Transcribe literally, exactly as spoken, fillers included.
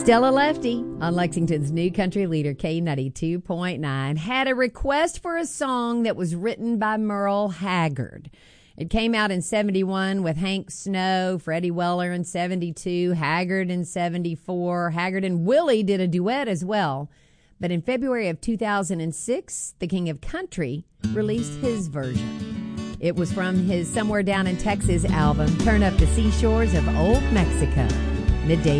Stella Lefty on Lexington's new country leader, K ninety-two point nine, had a request for a song that was written by Merle Haggard. It came out in seventy-one with Hank Snow, Freddie Weller in seventy-two, Haggard in seventy-four. Haggard and Willie did a duet as well. But in February of two thousand six, the King of Country released his version. It was from his Somewhere Down in Texas album, Turn Up the Seashores of Old Mexico. Midday